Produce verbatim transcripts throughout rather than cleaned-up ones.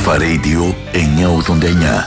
Αλφα Radio εννιακόσια ογδόντα εννιά.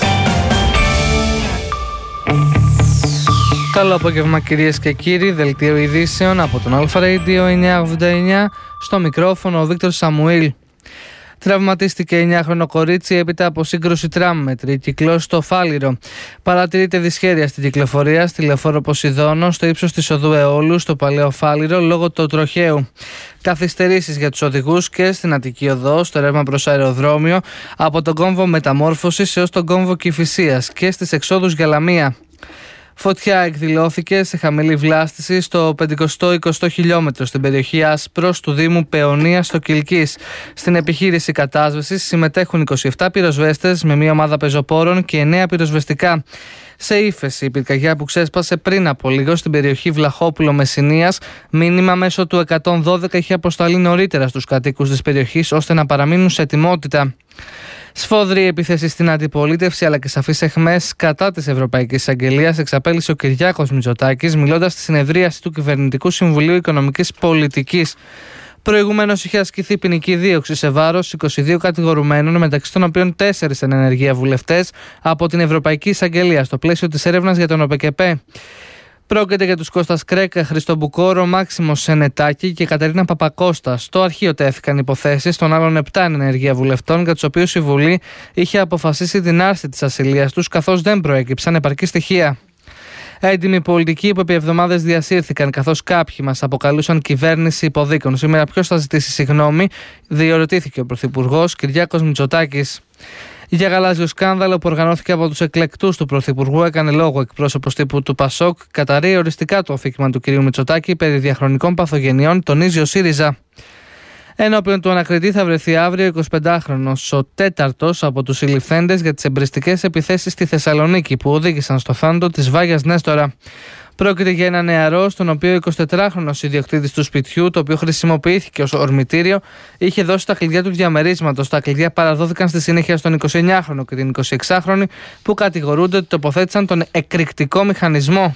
Καλό απόγευμα κυρίες και κύριοι, δελτίο ειδήσεων από τον Αλφα Radio εννιακόσια ογδόντα εννιά, στο μικρόφωνο ο Βίκτορ Σαμουήλ. Τραυματίστηκε εννιάχρονο κορίτσι έπειτα από σύγκρουση τραμ με τρικυκλό στο Φάληρο. Παρατηρείται δυσχέρεια στην κυκλοφορία στη λεωφόρο Ποσειδώνο στο ύψος της οδού Αιώλου στο Παλαιό Φάληρο λόγω του τροχαίου. Καθυστερήσεις για τους οδηγούς και στην Αττική Οδό, στο ρεύμα προς αεροδρόμιο, από τον κόμβο Μεταμόρφωσης έως τον κόμβο Κηφισίας και στις εξόδους για Λαμία. Φωτιά εκδηλώθηκε σε χαμηλή βλάστηση στο πεντηκοστό εικοστό χιλιόμετρο στην περιοχή Άσπρος του Δήμου Παιωνία στο Κιλκής. Στην επιχείρηση κατάσβεσης συμμετέχουν είκοσι επτά πυροσβέστες με μία ομάδα πεζοπόρων και εννέα πυροσβεστικά. Σε ύφεση η πυρκαγιά που ξέσπασε πριν από λίγο στην περιοχή Βλαχόπουλο Μεσσηνίας, μήνυμα μέσω του εκατόν δώδεκα είχε αποσταλεί νωρίτερα στους κατοίκους της περιοχής ώστε να παραμείνουν σε ετοιμότητα. Σφόδρη επίθεση στην αντιπολίτευση αλλά και σαφείς αιχμές κατά της Ευρωπαϊκής Εισαγγελίας εξαπέλυσε ο Κυριάκος Μητσοτάκης μιλώντας στη συνεδρίαση του Κυβερνητικού Συμβουλίου Οικονομικής Πολιτικής. Προηγουμένως είχε ασκηθεί ποινική δίωξη σε βάρος είκοσι δύο κατηγορουμένων, μεταξύ των οποίων τέσσερις εν ενεργεία βουλευτές από την Ευρωπαϊκή Εισαγγελία στο πλαίσιο της έρευνας για τον ΟΠΕΚΕΠΕ. Πρόκειται για τους Κώστας Κρέκα, Χρήστο Μπουκόρο, Μάξιμο Σενετάκη και Κατερίνα Παπακώστα. Στο αρχείο τέθηκαν υποθέσεις των άλλων επτά ενεργεία βουλευτών, για τους οποίους η Βουλή είχε αποφασίσει την άρση της ασυλίας τους, καθώς δεν προέκυψαν επαρκή στοιχεία. Έντιμοι πολιτικοί που επί εβδομάδες διασύρθηκαν, καθώς κάποιοι μας αποκαλούσαν κυβέρνηση υποδίκων. Σήμερα ποιος θα ζητήσει συγγνώμη, διερωτήθηκε ο Πρωθυπουργός Κυριάκος Μητσοτάκης. Για γαλάζιο σκάνδαλο που οργανώθηκε από τους εκλεκτούς του Πρωθυπουργού, έκανε λόγο εκπρόσωπος τύπου του Πασόκ, καταρρεί οριστικά το αφήγημα του κ. Μητσοτάκη περί διαχρονικών παθογενειών, τονίζει ο ΣΥΡΙΖΑ. Ενώπιον του ανακριτή θα βρεθεί αύριο εικοσιπεντάχρονος, ο τέταρτος από τους συλληφθέντες για τις εμπριστικές επιθέσεις στη Θεσσαλονίκη που οδήγησαν στο θάνατο της Βάγιας Νέστορα. Πρόκειται για ένα νεαρό, στον οποίο ο εικοσιτετράχρονος ιδιοκτήτης του σπιτιού, το οποίο χρησιμοποιήθηκε ως ορμητήριο, είχε δώσει τα κλειδιά του διαμερίσματος. Τα κλειδιά παραδόθηκαν στη συνέχεια στον εικοσιεννιάχρονο και την εικοσιεξάχρονη, που κατηγορούνται ότι τοποθέτησαν τον εκρηκτικό μηχανισμό.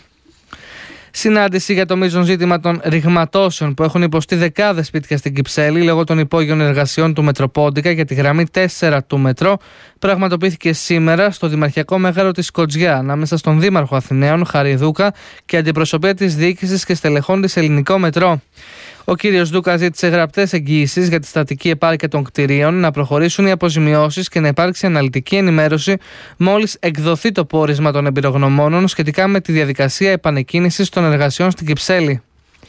Συνάντηση για το μείζον ζήτημα των ρηγματώσεων που έχουν υποστεί δεκάδες σπίτια στην Κυψέλη λόγω των υπόγειων εργασιών του Μετροπόντικα για τη γραμμή τέσσερα του μετρό πραγματοποιήθηκε σήμερα στο Δημαρχιακό Μέγαρο της Κοτζιά ανάμεσα στον Δήμαρχο Αθηναίων Χάρη Δούκα και αντιπροσωπεία της διοίκησης και στελεχών της Ελληνικό Μετρό. Ο κύριος Δούκα ζήτησε γραπτές εγγυήσεις για τη στατική επάρκεια των κτηρίων, να προχωρήσουν οι αποζημιώσεις και να υπάρξει αναλυτική ενημέρωση μόλις εκδοθεί το πόρισμα των εμπειρογνωμόνων σχετικά με τη διαδικασία επανεκκίνησης των εργασιών στην Κυψέλη.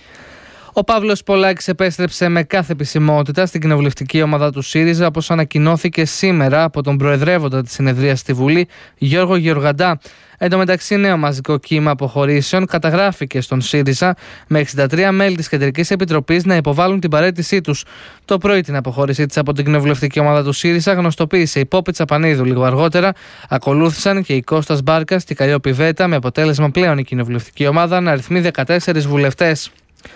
Ο Παύλος Πολάκης επέστρεψε με κάθε επισημότητα στην κοινοβουλευτική ομάδα του ΣΥΡΙΖΑ, όπως ανακοινώθηκε σήμερα από τον προεδρεύοντα της συνεδρίας στη Βουλή, Γιώργο Γεωργαντά. Εν τω μεταξύ, νέο μαζικό κύμα αποχωρήσεων καταγράφηκε στον ΣΥΡΙΖΑ, με εξήντα τρία μέλη της Κεντρικής Επιτροπής να υποβάλουν την παραίτησή τους. Το πρωί την αποχώρησή της από την κοινοβουλευτική ομάδα του ΣΥΡΙΖΑ γνωστοποίησε η Πόπη Τσαπανίδου. Λίγο αργότερα ακολούθησαν και η Κώστας Μπάρκας και η Καλλιόπη Βέτα, με αποτέλεσμα πλέον η κοινοβουλευτική ομάδα να αριθμεί δεκατέσσερις βουλευτές.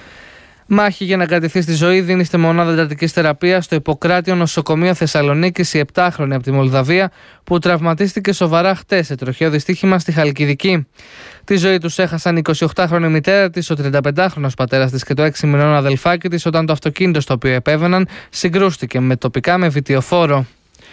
Μάχη για να κρατηθεί στη ζωή δίνει στη μονάδα εντατικής θεραπείας στο Ιπποκράτιο Νοσοκομείο Θεσσαλονίκης η επτάχρονη από τη Μολδαβία που τραυματίστηκε σοβαρά χτες σε τροχαίο δυστύχημα στη Χαλκιδική. Τη ζωή τους έχασαν η εικοσιοκτάχρονη μητέρα της, ο τριανταπεντάχρονος πατέρας της και το έξι μηνών αδελφάκι της όταν το αυτοκίνητο στο οποίο επέβαιναν συγκρούστηκε με τοπικά με βιτιοφόρο.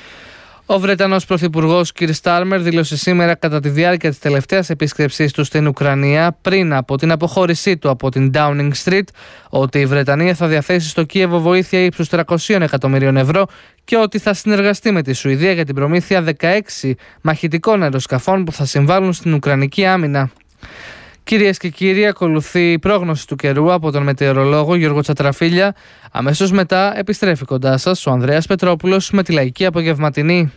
Ο Βρετανός Πρωθυπουργός Κιρ Στάρμερ δήλωσε σήμερα κατά τη διάρκεια της τελευταίας επίσκεψής του στην Ουκρανία, πριν από την αποχώρησή του από την Downing Street, ότι η Βρετανία θα διαθέσει στο Κίεβο βοήθεια ύψους τριακόσια εκατομμυρίων ευρώ και ότι θα συνεργαστεί με τη Σουηδία για την προμήθεια δεκαέξι μαχητικών αεροσκαφών που θα συμβάλλουν στην Ουκρανική άμυνα. Κυρίες και κύριοι, ακολουθεί η πρόγνωση του καιρού από τον μετεωρολόγο Γιώργο Τσατραφίλια. Αμέσως μετά επιστρέφει κοντά σας ο Ανδρέας Πετρόπουλος με τη λαϊκή απογευματινή.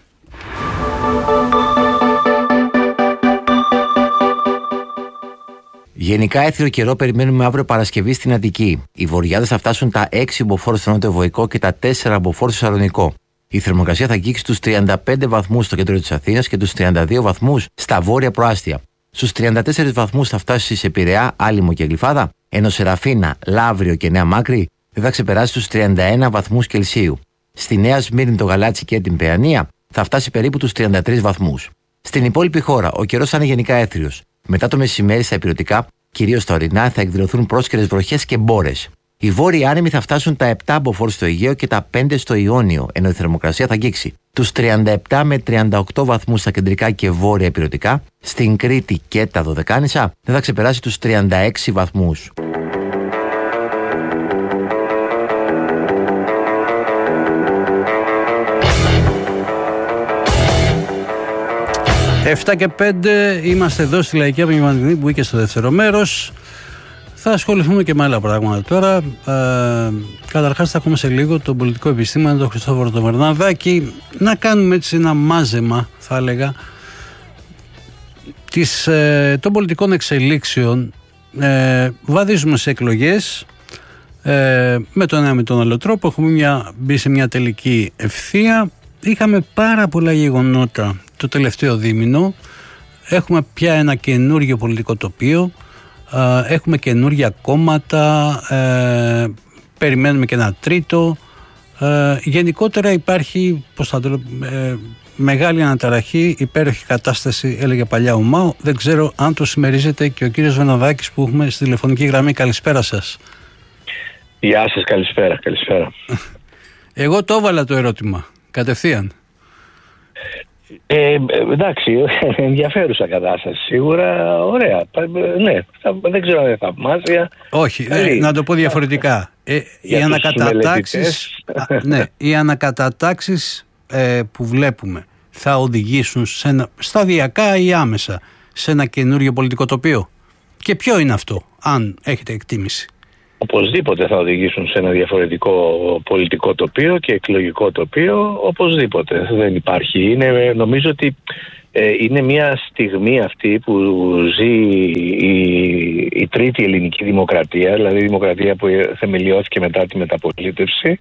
Γενικά έθριο καιρό περιμένουμε αύριο Παρασκευή στην Αττική. Οι βοριάδες θα φτάσουν τα έξι μποφόρ στο νότιο Βοϊκό και τα τέσσερα μποφόρ στο Σαλονικό. Η θερμοκρασία θα αγγίξει τους τριάντα πέντε βαθμούς στο κέντρο της Αθήνας και τους τριάντα δύο βαθμούς στα βόρεια προάστια. Στους τριάντα τέσσερις βαθμούς θα φτάσει σε Πειραιά, Άλυμο και Γλυφάδα, ενώ σε Ραφίνα, Λαύριο και Νέα Μάκρη δεν θα ξεπεράσει τους τριάντα ένα βαθμούς Κελσίου. Στη Νέα Σμύρνη, το Γαλάτσι και την Παιανία θα φτάσει περίπου τους τριάντα τρεις βαθμούς. Στην υπόλοιπη χώρα ο καιρός θα είναι γενικά έθριος. Μετά το μεσημέρι στα ηπειρωτικά, κυρίως στα ορεινά, θα εκδηλωθούν πρόσκαιρες βροχές και μπόρες. Οι βόρειοι άνεμοι θα φτάσουν τα επτά μποφόρ στο Αιγαίο και τα πέντε στο Ιόνιο, ενώ η θερμοκρασία θα αγγίξει τους τριάντα επτά με τριάντα οκτώ βαθμούς στα κεντρικά και βόρεια ηπειρωτικά. Στην Κρήτη και τα Δωδεκάνησα δεν θα ξεπεράσει τους τριάντα έξι βαθμούς. εφτά και πέντε είμαστε εδώ στη Λαϊκή Απογευματινή που μπήκε στο δεύτερο μέρος. Θα ασχοληθούμε και με άλλα πράγματα τώρα. Ε, καταρχάς θα έχουμε σε λίγο τον πολιτικό επιστήμονα, τον Χριστόφορο τον Βερναδάκη, να κάνουμε έτσι ένα μάζεμα, θα έλεγα, της, ε, των πολιτικών εξελίξεων. Ε, βαδίζουμε σε εκλογές ε, με τον ένα με τον άλλο τρόπο. Έχουμε μια, μπει σε μια τελική ευθεία. Είχαμε πάρα πολλά γεγονότα το τελευταίο δίμηνο. Έχουμε πια ένα καινούργιο πολιτικό τοπίο. Έχουμε καινούργια κόμματα, ε, περιμένουμε και ένα τρίτο. Ε, γενικότερα υπάρχει, πώς θα το λέω, ε, μεγάλη αναταραχή, υπέροχη κατάσταση, έλεγε παλιά ο Μάο. Δεν ξέρω αν το συμμερίζεται και ο κύριος Βερναδάκης που έχουμε στη τηλεφωνική γραμμή. Καλησπέρα σας. Γεια σας, καλησπέρα, καλησπέρα. Εγώ το έβαλα το ερώτημα, κατευθείαν. Ε, εντάξει, ενδιαφέρουσα κατάσταση σίγουρα, ωραία, ναι, δεν ξέρω αν είναι θαυμάσια. Όχι, ε, να το πω διαφορετικά. Ε, οι, ανακατατάξεις, α, ναι, οι ανακατατάξεις ε, που βλέπουμε θα οδηγήσουν σε ένα, σταδιακά ή άμεσα σε ένα καινούριο πολιτικό τοπίο. Και ποιο είναι αυτό, αν έχετε εκτίμηση? Οπωσδήποτε θα οδηγήσουν σε ένα διαφορετικό πολιτικό τοπίο και εκλογικό τοπίο, οπωσδήποτε. Δεν υπάρχει. Είναι, νομίζω ότι ε, είναι μια στιγμή αυτή που ζει η, η τρίτη ελληνική δημοκρατία, δηλαδή η δημοκρατία που θεμελιώθηκε μετά τη μεταπολίτευση,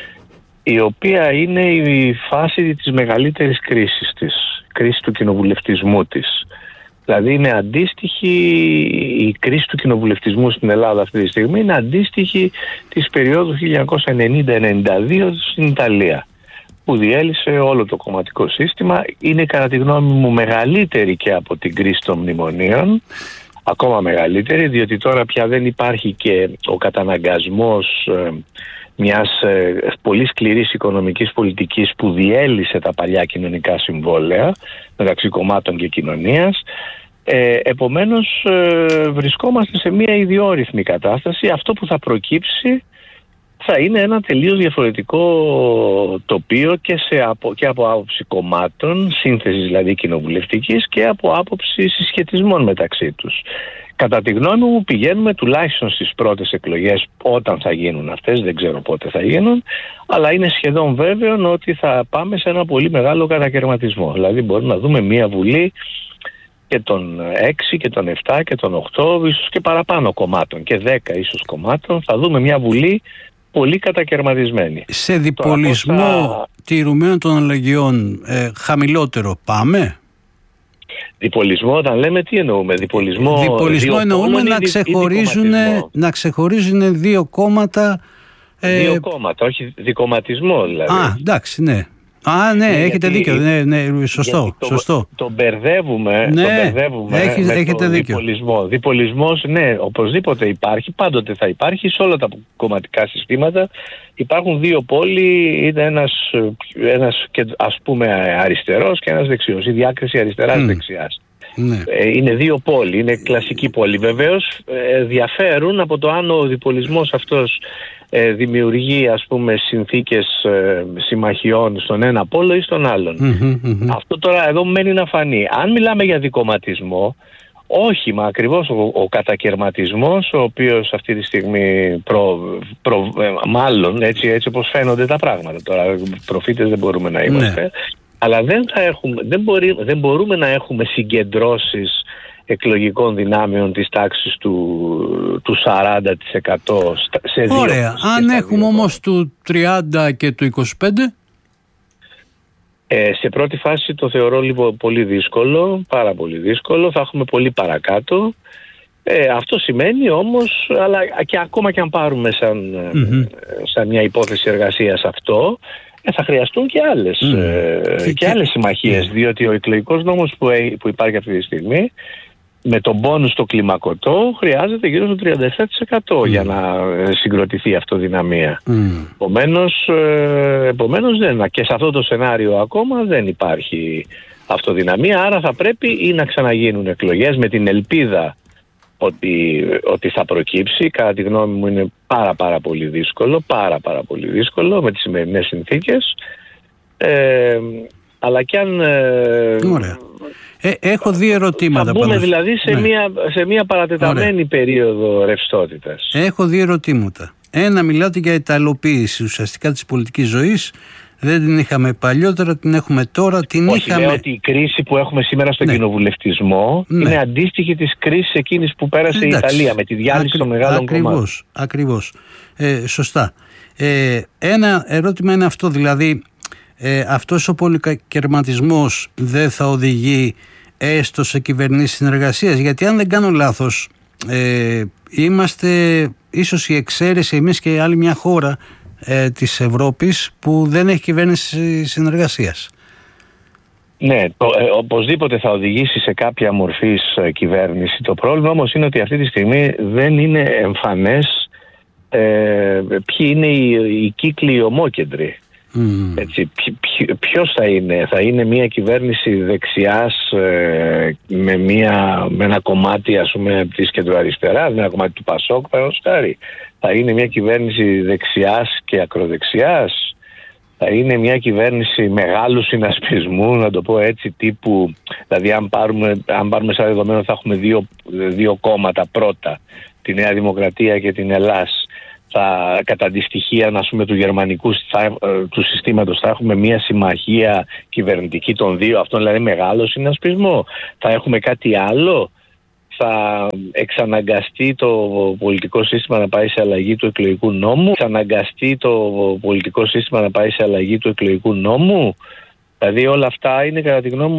η οποία είναι η φάση της μεγαλύτερης κρίσης της, κρίση του κοινοβουλευτισμού της. Δηλαδή είναι αντίστοιχη, η κρίση του κοινοβουλευτισμού στην Ελλάδα αυτή τη στιγμή είναι αντίστοιχη της περίοδου χίλια εννιακόσια ενενήντα ενενήντα δύο στην Ιταλία, που διέλυσε όλο το κομματικό σύστημα. Είναι κατά τη γνώμη μου μεγαλύτερη και από την κρίση των μνημονίων, ακόμα μεγαλύτερη, διότι τώρα πια δεν υπάρχει και ο καταναγκασμός ε, μιας ε, πολύ σκληρής οικονομικής πολιτικής που διέλυσε τα παλιά κοινωνικά συμβόλαια μεταξύ κομμάτων και κοινωνίας. Ε, επομένως ε, βρισκόμαστε σε μια ιδιόρυθμη κατάσταση. Αυτό που θα προκύψει θα είναι ένα τελείως διαφορετικό τοπίο και, σε, από, και από άποψη κομμάτων, σύνθεσης δηλαδή κοινοβουλευτικής, και από άποψη συσχετισμών μεταξύ τους. Κατά τη γνώμη μου πηγαίνουμε τουλάχιστον στις πρώτες εκλογές, όταν θα γίνουν αυτές, δεν ξέρω πότε θα γίνουν, αλλά είναι σχεδόν βέβαιο ότι θα πάμε σε ένα πολύ μεγάλο κατακαιρματισμό. Δηλαδή μπορούμε να δούμε μια βουλή και των έξι και των επτά και των οκτώ, ίσως και παραπάνω κομμάτων, και δέκα ίσως κομμάτων. Θα δούμε μια βουλή πολύ κατακαιρματισμένη. Σε διπολισμό θα... τηρουμένων των αλλαγιών ε, χαμηλότερο πάμε? Διπολισμό, όταν λέμε, τι εννοούμε? Διπολισμό, διπολισμό εννοούμε να ξεχωρίζουν, να ξεχωρίζουν δύο κόμματα. Ε... Δύο κόμματα, όχι δικομματισμό δηλαδή. Α, εντάξει, ναι. Α, ναι, ναι, έχετε γιατί, δίκιο. Ναι, ναι, σωστό. Το, σωστό. Το μπερδεύουμε, ναι, το μπερδεύουμε έχεις, με έχετε το δίκιο. διπολισμό. Διπολισμός, ναι, οπωσδήποτε υπάρχει, πάντοτε θα υπάρχει σε όλα τα κομματικά συστήματα. Υπάρχουν δύο πόλοι, είναι ένας, ένας ας πούμε αριστερός και ένας δεξιός. Η διάκριση αριστεράς-δεξιάς. Mm. Ναι. Ε, είναι δύο πόλοι, είναι κλασική πόλη. Βεβαίως ε, διαφέρουν από το αν ο διπολισμός αυτός ε, δημιουργεί, ας πούμε, συνθήκες ε, συμμαχιών στον ένα πόλο ή στον άλλον. Mm-hmm, mm-hmm. Αυτό τώρα εδώ μένει να φανεί. Αν μιλάμε για δικομματισμό, όχι, μα ακριβώς ο, ο κατακαιρματισμός, ο οποίος αυτή τη στιγμή προ, προ, ε, μάλλον έτσι, έτσι όπως φαίνονται τα πράγματα τώρα, προφήτες δεν μπορούμε να είμαστε, ναι. Αλλά δεν, θα έχουμε, δεν, μπορεί, δεν μπορούμε να έχουμε συγκεντρώσεις εκλογικών δυνάμεων της τάξης του, του σαράντα τοις εκατό σε δύο. Ωραία. Αν έχουμε όμως του τριάντα και του είκοσι πέντε? Ε, σε πρώτη φάση το θεωρώ λίγο πολύ δύσκολο, πάρα πολύ δύσκολο. Θα έχουμε πολύ παρακάτω. Ε, αυτό σημαίνει όμως, αλλά και ακόμα και αν πάρουμε σαν, mm-hmm. σαν μια υπόθεση εργασίας αυτό, Ε, θα χρειαστούν και άλλες, mm. ε, και, και άλλες συμμαχίες, mm. διότι ο εκλογικός νόμος που, που υπάρχει αυτή τη στιγμή με τον πόνου στο κλιμακωτό χρειάζεται γύρω στο τριάντα επτά τοις εκατό mm. για να συγκροτηθεί αυτοδυναμία. Mm. Επομένως, ε, επομένως δεν, και σε αυτό το σενάριο ακόμα δεν υπάρχει αυτοδυναμία, άρα θα πρέπει ή να ξαναγίνουν εκλογές με την ελπίδα ότι, ότι θα προκύψει. Κατά τη γνώμη μου είναι πάρα πάρα πολύ δύσκολο, πάρα πάρα πολύ δύσκολο με τις σημερινές συνθήκες, ε, αλλά κι αν... Ε, Ωραία. Ε, έχω δύο ερωτήματα. Θα μπούμε πάνω. δηλαδή σε, ναι. μια, σε μια παρατεταμένη Ωραία. περίοδο ρευστότητας. Έχω δύο ερωτήματα. Ένα, μιλάτε για ιταλοποίηση ουσιαστικά της πολιτικής ζωής. Δεν την είχαμε παλιότερα, την έχουμε τώρα. Την Όχι, είχαμε... λέω ότι η κρίση που έχουμε σήμερα στον ναι. κοινοβουλευτισμό ναι. είναι αντίστοιχη της κρίσης εκείνης που πέρασε Εντάξει. η Ιταλία με τη διάλυση Ακρι... των μεγάλων ακριβώς, κομμάτων. Ακριβώς. Ε, σωστά. Ε, ένα ερώτημα είναι αυτό, δηλαδή ε, αυτός ο πολυκερματισμός δεν θα οδηγεί έστω σε κυβερνήσεις συνεργασίας? Γιατί αν δεν κάνω λάθος, ε, είμαστε ίσως η εξαίρεση εμείς και άλλη μια χώρα ε, της Ευρώπης που δεν έχει κυβέρνηση συνεργασίας. Ναι, το, ε, οπωσδήποτε θα οδηγήσει σε κάποια μορφής ε, κυβέρνηση. Το πρόβλημα όμως είναι ότι αυτή τη στιγμή δεν είναι εμφανές ε, ποιοι είναι οι, οι κύκλοι ομόκεντροι. Mm. Έτσι, ποιο, ποιος θα είναι? Θα είναι μια κυβέρνηση δεξιάς ε, με, μια, με ένα κομμάτι, ας πούμε, της κεντροαριστεράς, με ένα κομμάτι του Πασόκ, παραδείγματος. Θα είναι μια κυβέρνηση δεξιάς και ακροδεξιάς? Θα είναι μια κυβέρνηση μεγάλου συνασπισμού, να το πω έτσι, τύπου, δηλαδή αν πάρουμε, αν πάρουμε σαν δεδομένο θα έχουμε δύο, δύο κόμματα πρώτα, τη Νέα Δημοκρατία και την Ελλάς. Θα, κατά αντιστοιχεία, να πούμε, του γερμανικού θα, του συστήματος, θα έχουμε μια συμμαχία κυβερνητική των δύο αυτών, δηλαδή μεγάλο συνασπισμό. Θα έχουμε κάτι άλλο? Θα εξαναγκαστεί το πολιτικό σύστημα να πάει σε αλλαγή του εκλογικού νόμου? Εξαναγκαστεί το πολιτικό σύστημα να πάει σε αλλαγή του εκλογικού νόμου? Δηλαδή όλα αυτά είναι, κατά τη γνώμη μου,